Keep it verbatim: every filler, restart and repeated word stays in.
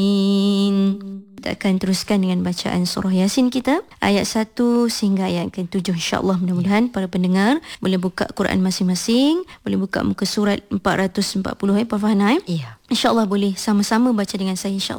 Kita akan teruskan dengan bacaan surah Yasin kita, ayat satu sehingga ayat ke tujuh, insya-Allah. Mudah-mudahan para pendengar boleh buka Quran masing-masing, boleh buka muka surat empat ratus empat puluh eh Puan Farhanah. Iya. Insya-Allah boleh sama-sama baca dengan saya, insya-Allah.